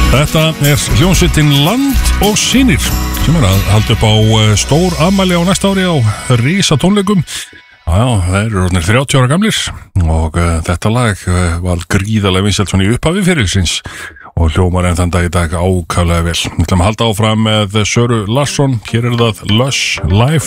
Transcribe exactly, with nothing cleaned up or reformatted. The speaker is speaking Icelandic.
Þetta er hljómsveitin Land og Synir sem er að halda upp á stór afmæli á næsta ári á rísa tónleikum. Já, það eru orðnir þrjátíu ára gamlir og uh, þetta lag uh, var gríðarlega vinsælt svona í upphafi fyrirlisins og hljómar enn þann dag í dag ákaflega vel. Við ætlum að halda áfram með Söru Larsson, hér er það Lush Live.